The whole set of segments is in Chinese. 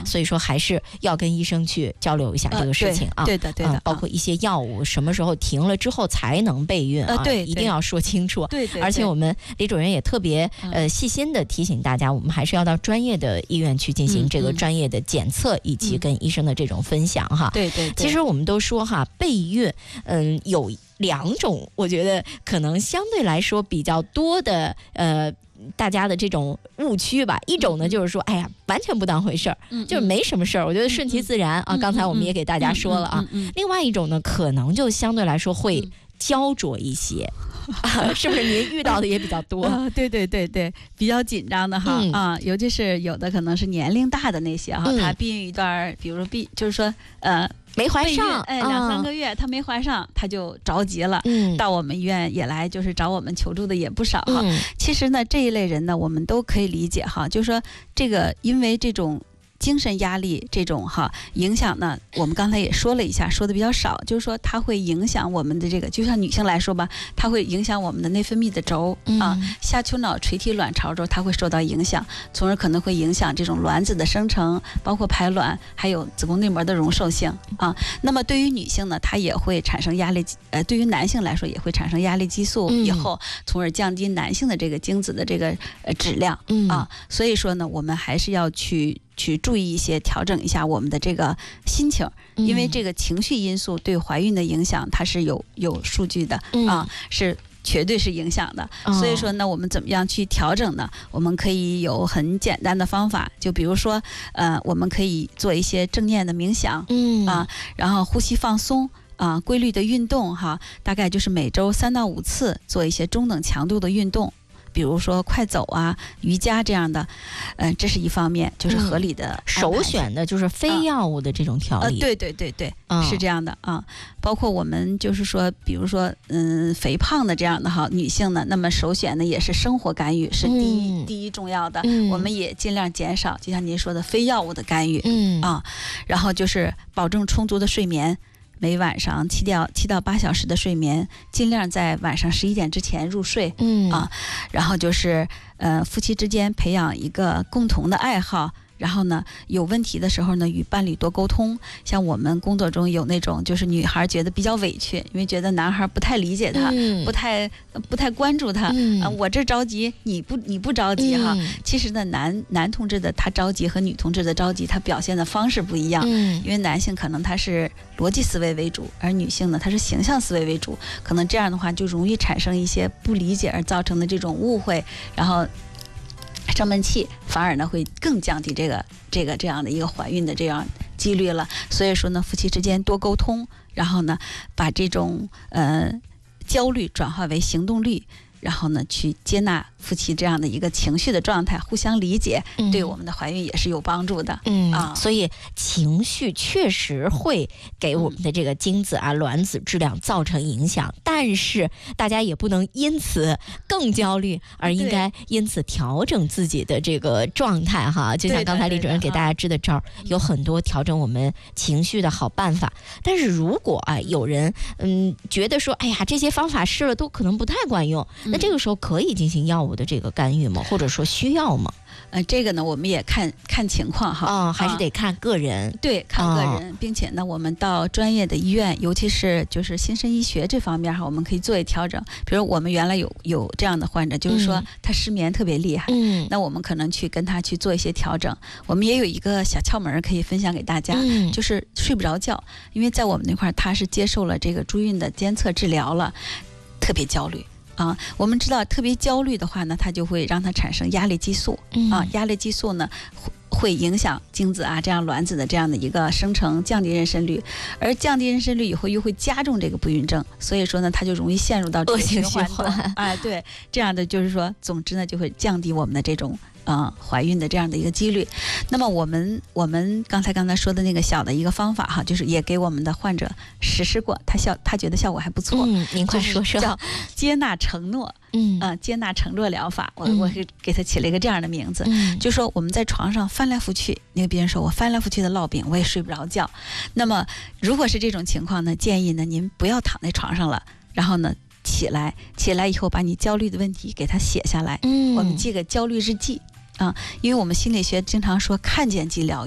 所以说还是要跟医生去交流一下这个事情啊。 对的， 包括一些药物什么时候停了之后才能备孕啊， 对， 一定要说清楚。 对， 而且我们李主任也特别细心的提醒大家，我们还是要到专业的医院去进行这个专业的检测，以及跟医生的这种分享哈。 对， 其实我们都说哈，备孕有2种，我觉得可能相对来说比较多的大家的这种误区吧。一种呢就是说，哎呀，完全不当回事儿，就是没什么事儿，我觉得顺其自然啊。刚才我们也给大家说了啊。另外一种呢，可能就相对来说会焦灼一些。是不是您遇到的也比较多？ 对，比较紧张的哈。尤其是有的可能是年龄大的那些哈，他避孕一段，比如就是说没怀上 ，2、3个月他没怀上，他就着急了，到我们医院也来就是找我们求助的也不少哈。其实呢，这一类人呢，我们都可以理解哈，就是说这个因为这种精神压力这种哈影响呢，我们刚才也说了一下，说的比较少，就是说它会影响我们的这个，就像女性来说吧，它会影响我们的内分泌的轴啊，下丘脑垂体卵巢轴它会受到影响，从而可能会影响这种卵子的生成，包括排卵，还有子宫内膜的容受性啊。那么对于女性呢，它也会产生压力，对于男性来说也会产生压力激素，以后从而降低男性的这个精子的这个质量啊。所以说呢，我们还是要去注意一些，调整一下我们的这个心情，因为这个情绪因素对怀孕的影响它是有数据的啊，是绝对是影响的。所以说呢，我们怎么样去调整呢？我们可以有很简单的方法，就比如说我们可以做一些正念的冥想然后呼吸放松规律的运动哈，大概就是每周3到5次做一些中等强度的运动，比如说快走瑜伽这样的，这是一方面，就是合理的首选的就是非药物的这种调理。 对，是这样的啊。包括我们就是说，比如说肥胖的这样的哈女性呢，那么首选的也是生活干预是第一重要的，我们也尽量减少，就像您说的非药物的干预然后就是保证充足的睡眠。每晚上7到8小时的睡眠，尽量在晚上11点之前入睡然后就是夫妻之间培养一个共同的爱好，然后呢有问题的时候呢与伴侣多沟通。像我们工作中有那种就是女孩觉得比较委屈，因为觉得男孩不太理解她，不太关注她我这着急你不着急哈。其实呢男同志的他着急和女同志的着急他表现的方式不一样，因为男性可能他是逻辑思维为主，而女性呢她是形象思维为主，可能这样的话就容易产生一些不理解而造成的这种误会，然后生闷气，反而呢会更降低这样的一个怀孕的这样几率了。所以说呢，夫妻之间多沟通，然后呢把这种焦虑转化为行动力，然后呢去接纳夫妻这样的一个情绪的状态，互相理解，对我们的怀孕也是有帮助的所以情绪确实会给我们的这个精子卵子质量造成影响，但是大家也不能因此更焦虑，而应该因此调整自己的这个状态哈。就像刚才李主任给大家支的招，有很多调整我们情绪的好办法。但是如果有人觉得说，哎呀，这些方法试了都可能不太管用，那这个时候可以进行药物的这个干预吗？或者说需要吗？ 这个呢，我们也看情况哈还是得看个人。 对，看个人，并且呢，我们到专业的医院，尤其是就是新生医学这方面哈，我们可以做一调整。比如我们原来有这样的患者，就是说他失眠特别厉害，那我们可能去跟他去做一些调整。我们也有一个小窍门可以分享给大家，就是睡不着觉，因为在我们那块他是接受了这个助孕的监测治疗了，特别焦虑。我们知道特别焦虑的话呢，它就会让它产生压力激素压力激素呢会影响精子这样卵子的这样的一个生成，降低妊娠率，而降低妊娠率以后又会加重这个不孕症，所以说呢它就容易陷入到恶性循环对，这样的就是说总之呢就会降低我们的这种怀孕的这样的一个几率。那么我们刚才说的那个小的一个方法哈，就是也给我们的患者实施过，他觉得效果还不错。 您快说说。 叫接纳承诺。接纳承诺疗法，我是给他起了一个这样的名字，就说我们在床上翻来覆去，那个病人说我翻来覆去的烙饼，我也睡不着觉。那么如果是这种情况呢，建议呢您不要躺在床上了，然后呢起来以后把你焦虑的问题给他写下来，我们记个焦虑日记因为我们心理学经常说看见即疗愈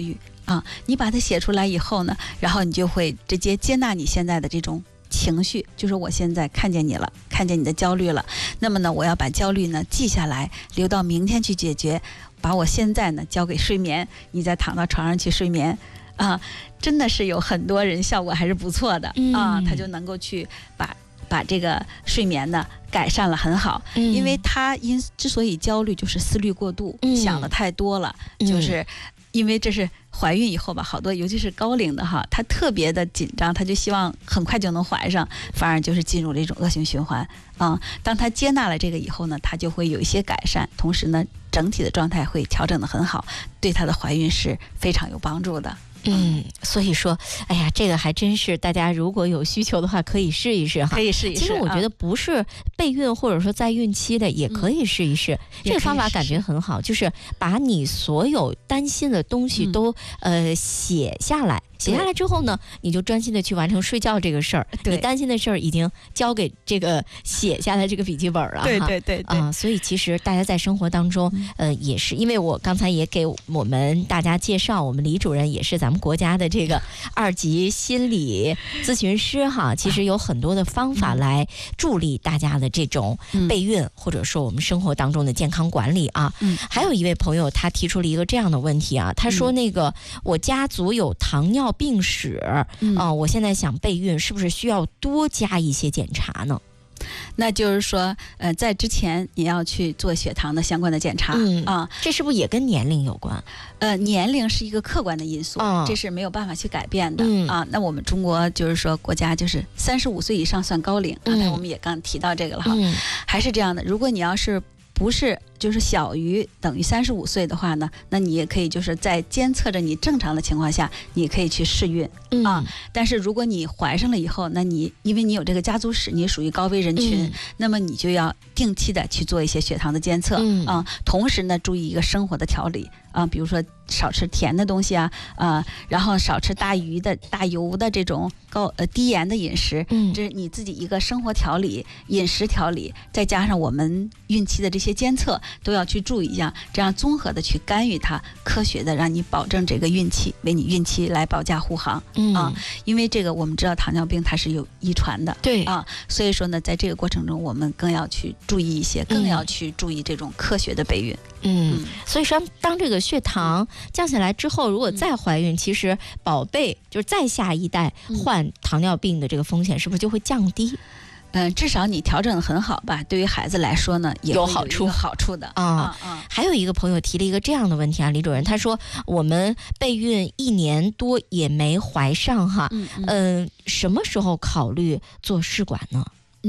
你把它写出来以后呢，然后你就会直接接纳你现在的这种情绪，就是我现在看见你了，看见你的焦虑了，那么呢，我要把焦虑呢记下来，留到明天去解决，把我现在呢交给睡眠，你再躺到床上去睡眠真的是有很多人效果还是不错的他就能够去把这个睡眠呢改善了很好，因为他之所以焦虑，就是思虑过度，想的太多了，就是因为这是怀孕以后吧，好多尤其是高龄的哈，她特别的紧张，她就希望很快就能怀上，反而就是进入了一种恶性循环当她接纳了这个以后呢，她就会有一些改善，同时呢，整体的状态会调整得很好，对她的怀孕是非常有帮助的。 所以说，哎呀，这个还真是大家如果有需求的话，可以试一试哈。 可以试一试。 其实我觉得不是备孕或者说在孕期的，也可以试一试。这个方法感觉很好，就是把你所有担心的东西都写下来。写下来之后呢，你就专心的去完成睡觉这个事儿。你担心的事儿已经交给这个写下来这个笔记本了。 对所以其实大家在生活当中，也是因为我刚才也给我们大家介绍，我们李主任也是咱们国家的这个2级心理咨询师哈。其实有很多的方法来助力大家的这种备孕，或者说我们生活当中的健康管理啊。还有一位朋友他提出了一个这样的问题啊，他说那个我家族有糖尿病史我现在想备孕，是不是需要多加一些检查呢？ 那就是说在之前你要去做血糖的相关的检查这是不是也跟年龄有关？ 年龄是一个客观的因素这是没有办法去改变的那我们中国就是说国家就是35岁以上算高龄刚才我们也刚提到这个了哈还是这样的，如果你要是不是就是小于等于35岁的话呢，那你也可以就是在监测着你正常的情况下，你可以去试孕但是如果你怀上了以后，那你因为你有这个家族史，你属于高危人群那么你就要定期的去做一些血糖的监测同时呢注意一个生活的调理比如说少吃甜的东西然后少吃大鱼的大油的这种低盐的饮食这是你自己一个生活调理饮食调理，再加上我们孕期的这些监测都要去注意一下，这样综合的去干预它，科学的让你保证这个孕期，为你孕期来保驾护航因为这个我们知道糖尿病它是有遗传的对所以说呢在这个过程中我们更要去注意一些更要去注意这种科学的备孕所以说当这个血糖降下来之后，如果再怀孕其实宝贝就是再下一代患糖尿病的这个风险是不是就会降低？ 至少你调整得很好吧，对于孩子来说呢也有好处的还有一个朋友提了一个这样的问题李主任，他说我们备孕1年多也没怀上哈什么时候考虑做试管呢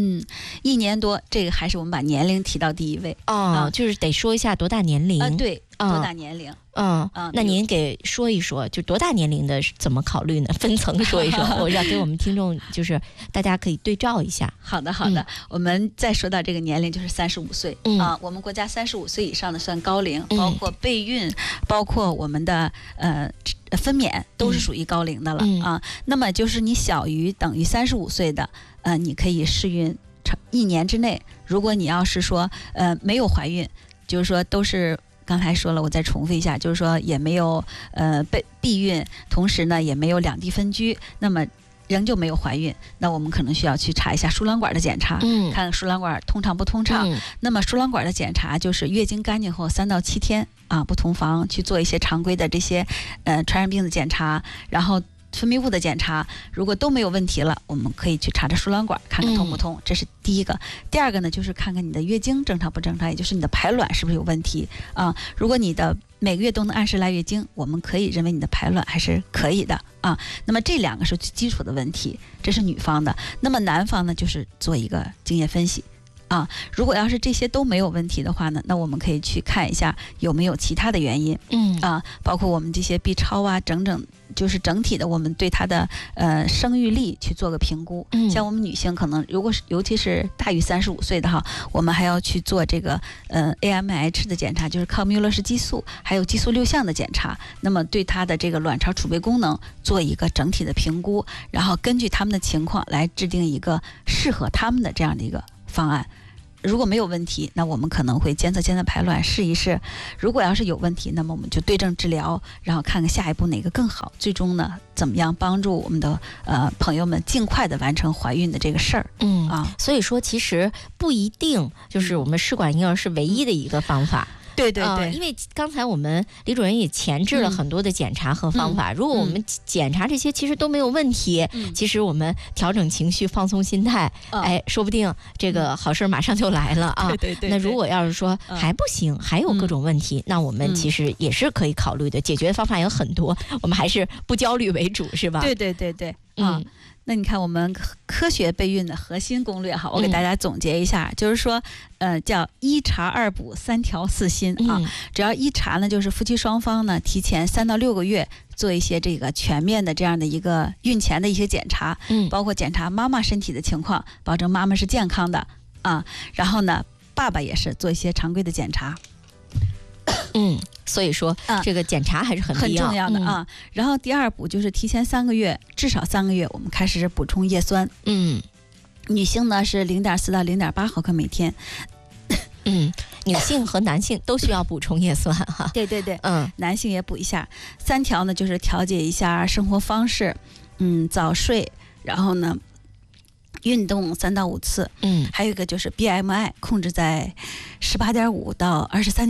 ？1年多，这个还是我们把年龄提到第一位就是得说一下多大年龄对多大年龄那您给说一说，就多大年龄的怎么考虑呢？分层说一说，我要给我们听众，就是大家可以对照一下。 好的，我们再说到这个年龄，就是35岁我们国家35岁以上的算高龄，包括备孕，包括我们的分娩都是属于高龄的了那么就是你小于等于35岁的你可以试孕1年之内。如果你要是说没有怀孕，就是说都是。刚才说了，我再重复一下，就是说也没有避孕，同时呢也没有两地分居，那么仍旧没有怀孕，那我们可能需要去查一下输卵管的检查，看看输卵管通畅不通畅。那么输卵管的检查就是月经干净后3到7天不同房去做一些常规的这些传染病的检查，然后分泌物的检查，如果都没有问题了，我们可以去查查输卵管，看看通不通，这是第一个。第二个呢，就是看看你的月经正常不正常，也就是你的排卵是不是有问题如果你的每个月都能按时来月经，我们可以认为你的排卵还是可以的那么这2个是最基础的问题，这是女方的。那么男方呢，就是做一个精液分析如果要是这些都没有问题的话呢，那我们可以去看一下有没有其他的原因包括我们这些 B 超就是整体的我们对它的生育力去做个评估像我们女性可能如果是尤其是大于35岁的我们还要去做这个AMH 的检查，就是抗缪勒氏激素还有激素6项的检查，那么对它的这个卵巢储备功能做一个整体的评估，然后根据他们的情况来制定一个适合他们的这样的一个方案如果没有问题，那我们可能会监测排卵试一试。如果要是有问题，那么我们就对症治疗，然后看看下一步哪个更好。最终呢，怎么样帮助我们的朋友们尽快的完成怀孕的这个事儿。 所以说其实不一定就是我们试管婴儿是唯一的一个方法。 对对对， 因为刚才我们李主任也前置了很多的检查和方法，如果我们检查这些其实都没有问题，其实我们调整情绪、放松心态，说不定这个好事马上就来了啊。 对。 那如果要是说还不行，还有各种问题，那我们其实也是可以考虑的，解决方法有很多，我们还是不焦虑为主，是吧？ 对。那你看我们科学备孕的核心攻略哈，我给大家总结一下，就是说，叫1查2补3调4新啊。只要1查呢，就是夫妻双方呢提前3到6个月做一些这个全面的这样的一个孕前的一些检查，包括检查妈妈身体的情况，保证妈妈是健康的啊。然后呢，爸爸也是做一些常规的检查。 所以说这个检查还是很重要的啊。然后第2步就是提前3个月，至少3个月，我们开始补充叶酸。女性呢是0.4到0.8毫克每天。 女性和男性都需要补充叶酸哈。 对，男性也补一下。3条呢就是调节一下生活方式，早睡，然后呢运动3到5次，还有一个就是 BMI 控制在18.5到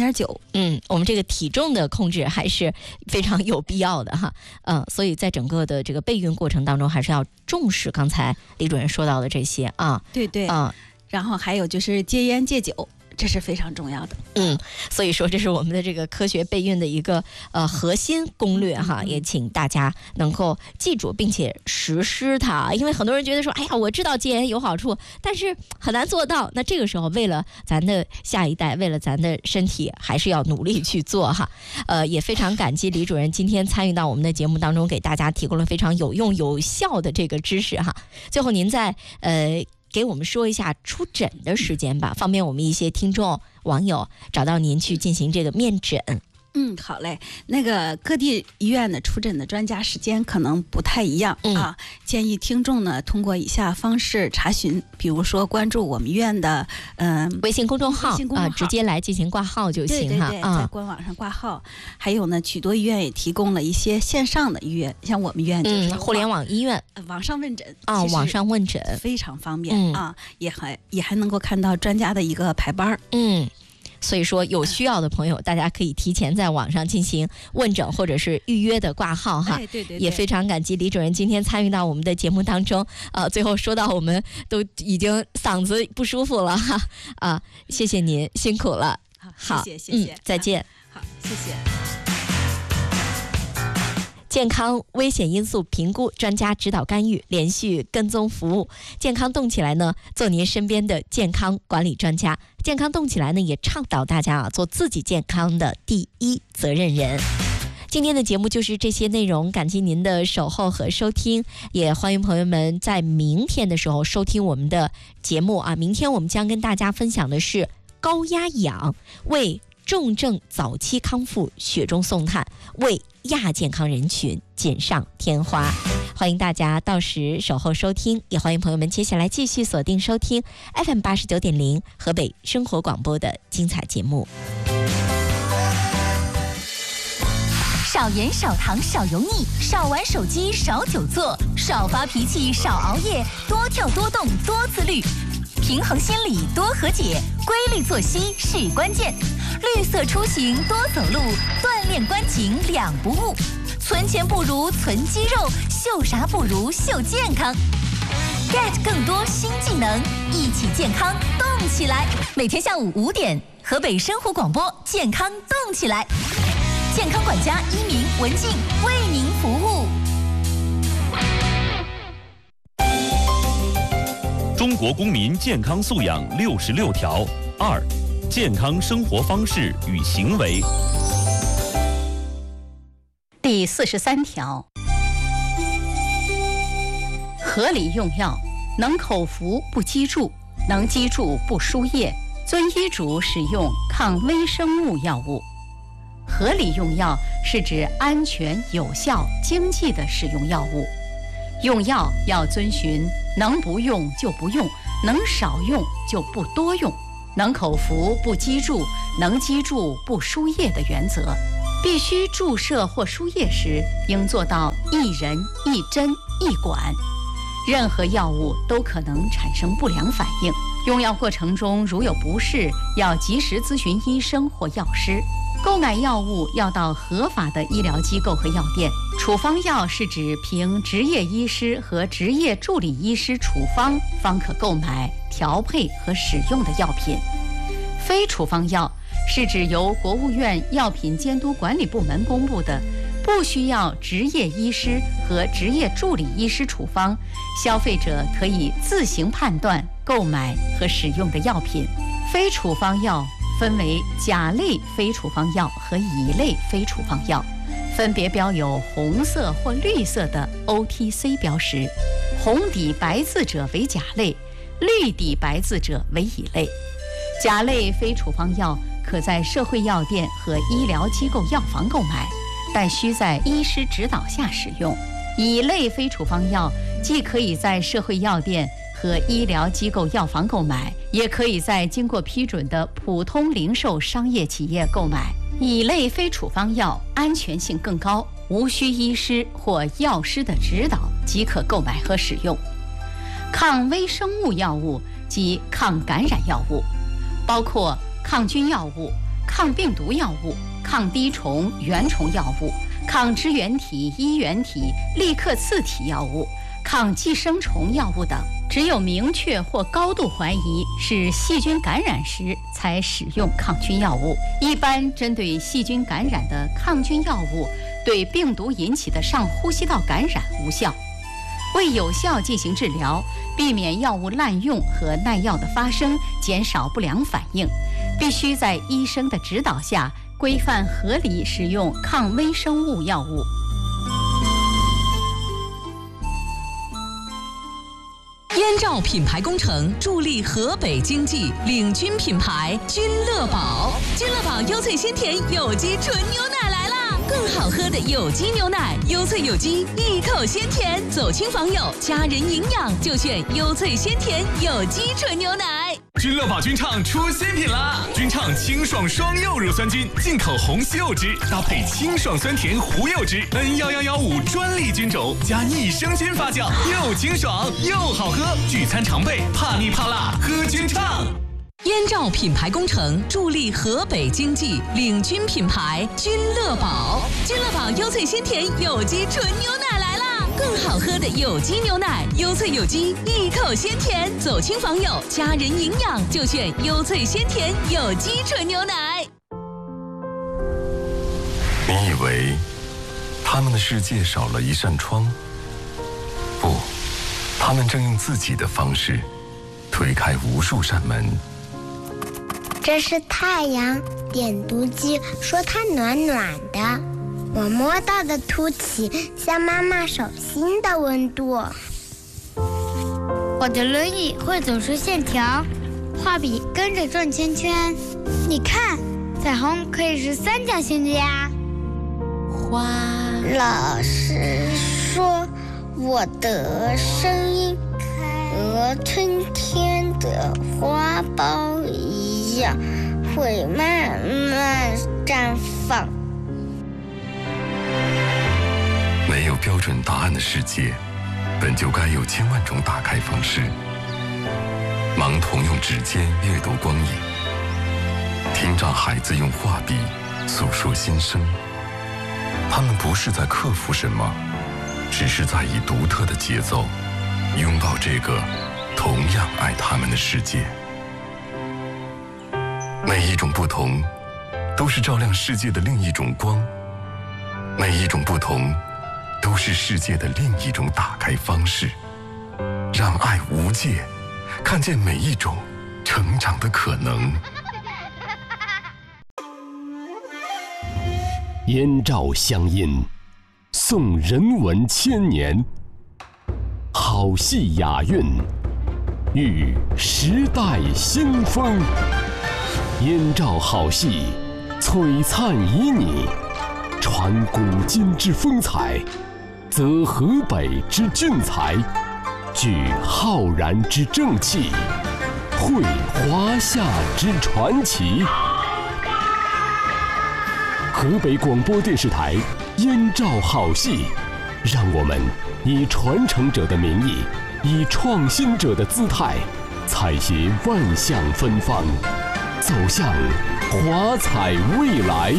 23.9。 我们这个体重的控制还是非常有必要的哈。所以在整个的这个备孕过程当中，还是要重视刚才李主任说到的这些啊。 对，然后还有就是戒烟戒酒，这是非常重要的。 所以说这是我们的这个科学备孕的一个核心攻略哈，也请大家能够记住并且实施它。因为很多人觉得说，哎呀，我知道戒烟有好处，但是很难做到。那这个时候，为了咱的下一代，为了咱的身体，还是要努力去做哈。也非常感激李主任今天参与到我们的节目当中，给大家提供了非常有用有效的这个知识哈。最后您在给我们说一下出诊的时间吧，方便我们一些听众网友找到您去进行这个面诊。 好嘞。那个各地医院的出诊的专家时间可能不太一样啊，建议听众呢通过以下方式查询，比如说关注我们医院的微信公众号直接来进行挂号就行哈。 对，在官网上挂号。还有呢，许多医院也提供了一些线上的预约，像我们医院就是互联网医院网上问诊网上问诊非常方便啊，也还能够看到专家的一个排班。 所以说有需要的朋友，大家可以提前在网上进行问诊或者是预约的挂号哈。 对， 也非常感激李主任今天参与到我们的节目当中。最后说到我们都已经嗓子不舒服了哈谢谢您，辛苦了。 好，谢谢， 再见。 好，谢谢。 健康危险因素评估专家指导干预，连续跟踪服务。健康动起来呢，做您身边的健康管理专家。健康动起来呢，也倡导大家做自己健康的第一责任人。今天的节目就是这些内容，感激您的守候和收听，也欢迎朋友们在明天的时候收听我们的节目啊。明天我们将跟大家分享的是高压氧为重症早期康复雪中送炭，为亚健康人群锦上添花。欢迎大家到时守候收听，也欢迎朋友们接下来继续锁定收听 FM 89.0河北生活广播的精彩节目。 少盐少糖少油腻，少玩手机少久坐，少发脾气少熬夜，多跳多动多自律，平衡心理多和解，规律作息是关键。绿色出行多走路，锻炼关颈两不误。存钱不如存肌肉，秀啥不如秀健康。get 更多新技能，一起健康动起来。每天下午5点，河北生活广播健康动起来，健康管家一鸣文静为您服务。 中国公民健康素养66条2，健康生活方式与行为。 第43条，合理用药，能口服不击注，能击注不输液，遵医嘱使用抗微生物药物。合理用药是指安全、有效、经济的使用药物。用药要遵循能不用就不用，能少用就不多用。 能口服不击注，能击注不输液的原则。必须注射或输液时，应做到一人一针一管。任何药物都可能产生不良反应，用药过程中如有不适，要及时咨询医生或药师。购买药物要到合法的医疗机构和药店。处方药是指凭执业医师和执业助理医师处方方可购买、调配和使用的药品。非处方药是指由国务院药品监督管理部门公布的，不需要执业医师和执业助理医师处方，消费者可以自行判断购买和使用的药品。非处方药分为甲类非处方药和乙类非处方药，分别标有红色或绿色的 OTC 标识，红底白字者为甲类，绿底白字者为乙类。甲类非处方药可在社会药店和医疗机构药房购买，但需在医师指导下使用。乙类非处方药既可以在社会药店和医疗机构药房购买，也可以在经过批准的普通零售商业企业购买。乙类非处方药安全性更高，无需医师或药师的指导即可购买和使用。抗微生物药物及抗感染药物包括抗菌药物、抗病毒药物、抗滴虫、原虫药物、抗支原体、衣原体、立克刺体药物、抗寄生虫药物等。只有明确或高度怀疑是细菌感染时才使用抗菌药物。一般针对细菌感染的抗菌药物对病毒引起的上呼吸道感染无效。为有效进行治疗，避免药物滥用和耐药的发生，减少不良反应，必须在医生的指导下规范合理使用抗微生物药物。 燕赵品牌工程助力河北经济，领军品牌君乐宝。君乐宝优萃鲜甜有机纯牛奶来啦！更好喝的有机牛奶，优萃有机，一口鲜甜。走亲访友，家人营养就选优萃鲜甜有机纯牛奶。 君乐宝君畅出新品啦！君畅清爽双柚乳酸菌，进口红西柚汁，搭配清爽酸甜胡柚汁 ，N11115专利菌种，加益生菌发酵，又清爽又好喝。聚餐常备，怕腻怕辣，喝君畅。 燕赵品牌工程助力河北经济，领军品牌君乐宝。君乐宝优萃鲜甜有机纯牛奶来啦！更好喝的有机牛奶，优萃有机，一口鲜甜。走亲访友，家人营养就选优萃鲜甜有机纯牛奶。 你以为他们的世界少了一扇窗？不，他们正用自己的方式推开无数扇门。 这是太阳，点读机说它暖暖的，我摸到的凸起像妈妈手心的温度。 我的轮椅会走出线条，画笔跟着转圈圈。你看，彩虹可以是三角形的呀。 花，老师说我的声音和春天的花苞一样，会慢慢绽放。 没有标准答案的世界，本就该有千万种打开方式。盲童用指尖阅读光影，听障孩子用画笔诉说心声。他们不是在克服什么，只是在以独特的节奏拥抱这个同样爱他们的世界。每一种不同都是照亮世界的另一种光，每一种不同都是世界的另一种打开方式。让爱无界，看见每一种成长的可能。 燕赵乡音，颂人文千年，好戏雅韵，遇时代新风。燕赵好戏，璀璨旖旎，传古今之风采，则河北之俊才，聚浩然之正气， 绘华夏之传奇。河北广播电视台燕赵好戏，让我们以传承者的名义，以创新者的姿态，采撷万象芬芳，走向华彩未来。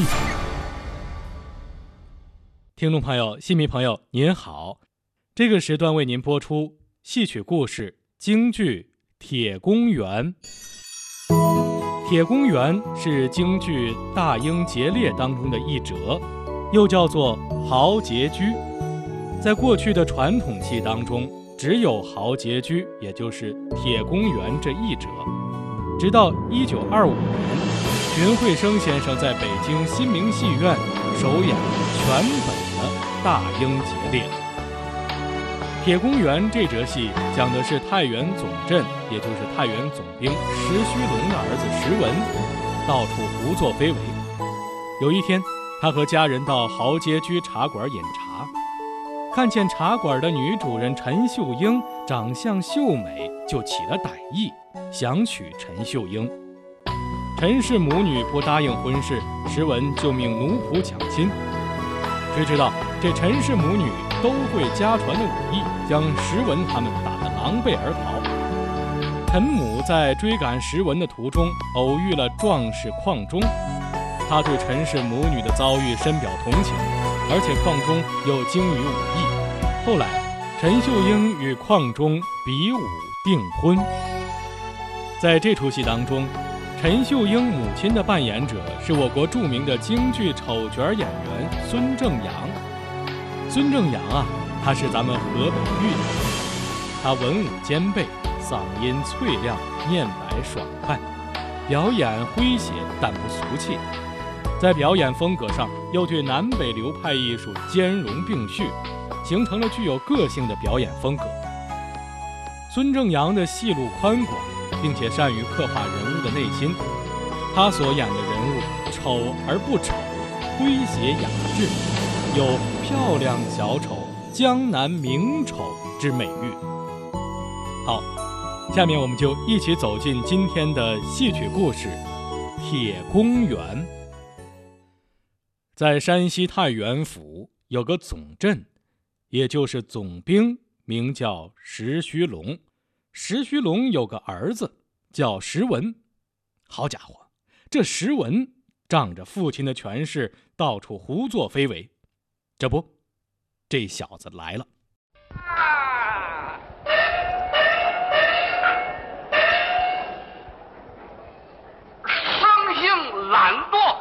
听众朋友、戏迷朋友，您好！这个时段为您播出戏曲故事京剧《铁公园》。铁公园是京剧《大英劫猎》当中的一折，又叫做豪杰居。在过去的传统戏当中，只有豪杰居，也就是铁公园这一折。直到1925年，荀慧生先生在北京新明戏院首演全本的《大英劫猎》。铁公园这折戏讲的是太原总镇，也就是太原总兵石须龙的儿子石文，到处胡作非为。有一天，他和家人到豪杰居茶馆饮茶，看见茶馆的女主人陈秀英长相秀美，就起了歹意，想娶陈秀英。陈氏母女不答应婚事，石文就命奴仆抢亲。谁知道这陈氏母女都会家传的武艺，将石文他们打得狼狈而逃。陈母在追赶石文的途中，偶遇了壮士邝忠，他对陈氏母女的遭遇深表同情，而且邝忠又精于武艺。后来，陈秀英与邝忠比武订婚。在这出戏当中，陈秀英母亲的扮演者是我国著名的京剧丑角演员孙正阳。孙正阳啊，他是咱们河北豫的人，他文武兼备，嗓音脆亮，面白爽快，表演诙谐但不俗气。在表演风格上，又对南北流派艺术兼容并蓄，形成了具有个性的表演风格。孙正阳的戏路宽广，并且善于刻画人物的内心。他所演的人物丑而不丑，诙谐雅致，有漂亮小丑、江南名丑之美誉。好，下面我们就一起走进今天的戏曲故事《铁公园》。在山西太原府有个总镇，也就是总兵，名叫石须龙。石须龙有个儿子叫石文。好家伙，这石文仗着父亲的权势，到处胡作非为。这不，这小子来了。 生性懒惰，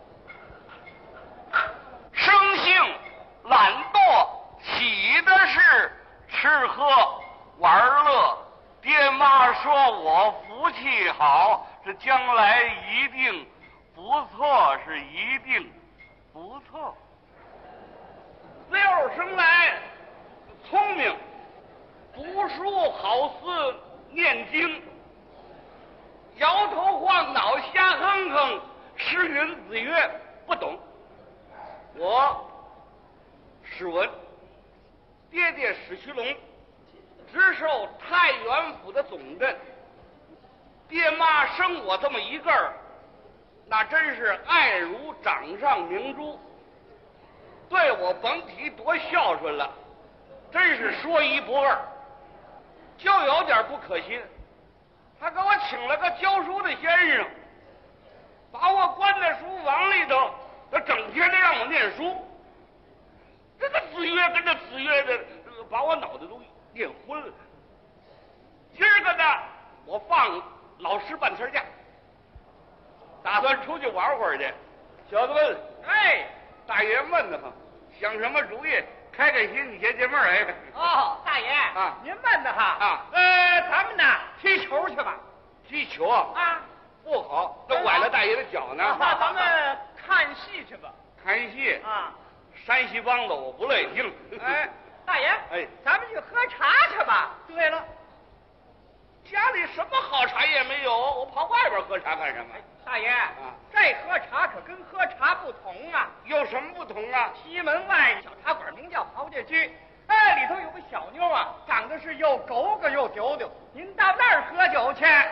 生性懒惰，起的是吃喝玩乐。爹妈说我福气好，这将来一定不错，是一定不错。自幼生来聪明，读书好似念经，摇头晃脑瞎哼哼，诗云子曰不懂。我史文，爹爹史须龙，直受太原府的总镇。爹妈生我这么一个儿，那真是爱如掌上明珠，对我甭提多孝顺了，真是说一不二。就有点不可信，他给我请了个教书的先生，把我关在书房里头，他整天的让我念书。这个子曰跟着子曰的，把我脑袋都念昏了。今儿个呢，我放老师半天假，打算出去玩会儿去。小子们，哎，大爷闷得慌，想什么主意？开开心，你解解闷儿。哎， 哦，大爷啊，您闷得慌啊？咱们呢踢球去吧。 踢球啊？啊，不好，那崴了大爷的脚呢。 那咱们看戏去吧。 看戏啊？山西梆子我不乐意听。 哎，大爷，哎，咱们去喝茶去吧。 对了，家里什么好茶也没有，我跑外边喝茶干什么？ 大爷啊，这喝茶可跟喝茶不同啊。 有什么不同啊？ 西门外小茶馆名叫豪杰居，哎，里头有个小妞啊，长得是又狗狗又丢丢。您到那儿喝酒去。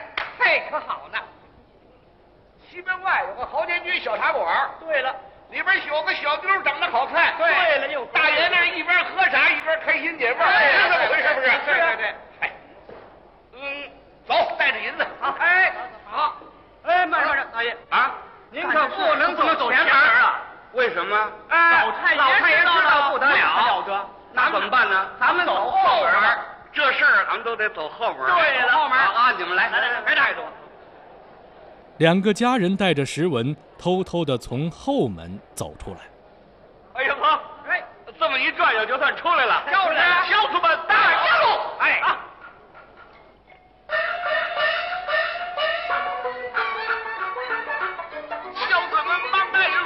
这可好呢。西门外有个豪天居小茶馆。对了，里边有个小妞长得好看。对了，又大爷那一边喝茶一边开心解闷，是这么回事不是？对。哎，走，带着银子。好，哎，好。哎，慢着，大爷啊，您可不能走前门啊。为什么？老太爷知道不得了，那怎么办呢？咱们走后门。这事儿咱们都得走后门。对了，后门啊，你们来，别带走。 两个家人带着石文，偷偷地从后门走出来。 哎呀呵，哎，这么一转悠就算出来了。